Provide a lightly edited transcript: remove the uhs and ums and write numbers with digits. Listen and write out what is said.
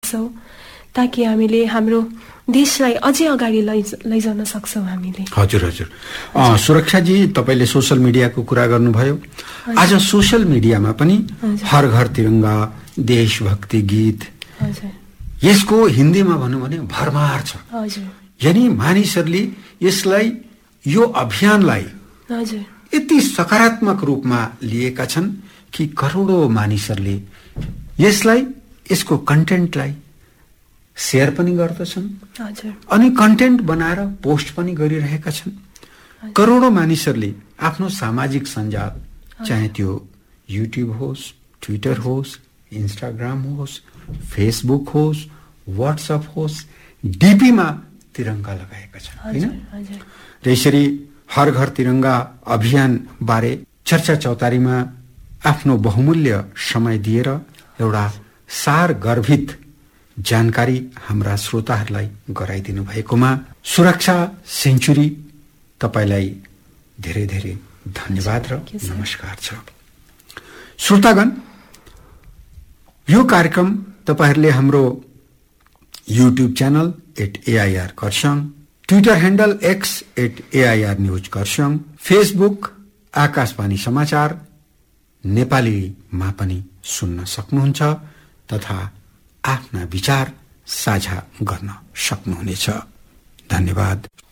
सक्छौं ताकि हामीले हाम्रो देशलाई अझै अगाडि लैजान सक्छौं हामीले। हजुर हजुर। सुरक्षाजी, तपाईले सोशल मिडियाको कुरा गर्नुभयो। आज सोशल मिडियामा पनि हर घर तिरंगा, देशभक्ति गीत, यसको हिन्दीमा भनौं भने भरमार छ। यानी मानिसहरूले यसलाई, यो अभियानलाई यति सकारात्मक रूपमा लिएका छन् कि करोडौं मानिसहरूले यसलाई, यसको कन्टेन्टलाई शेयर पनि गर्दछन् अनि कन्टेन्ट बनाएर पोस्ट पनि गरिरहेका छन्। करोडौं मानिसहरूले आफ्नो सामाजिक सञ्जाल, चाहे त्यो युट्युब होस्, ट्विटर होस्, इन्स्टाग्राम होस्, फेसबुक होस्, व्हाट्सएप होस्, डीपीमा तिरंगा लगाएका छन् हैन। र यसरी हर घर तिरंगा अभियान बारे चर्चा चौतारीमा आफ्नो बहुमूल्य समय दिएर एउटा सार गर्भित जानकारी हाम्रा श्रोताहरूलाई गराइदिनु भएकोमा सुरक्षा सेन्चुरी तपाईलाई धेरै धेरै धन्यवाद र नमस्कार छ। श्रोतागण, यो कार्यक्रम तपाईहरूले हाम्रो YouTube channel @AIR Kurseong, Twitter handle X @AIR news Kurseong, Facebook Akashvani समाचार नेपालीमा पनि सुन्न सक्नुहुन्छ तथा आफ्ना विचार साझा गर्न सक्नुहुनेछ। धन्यवाद।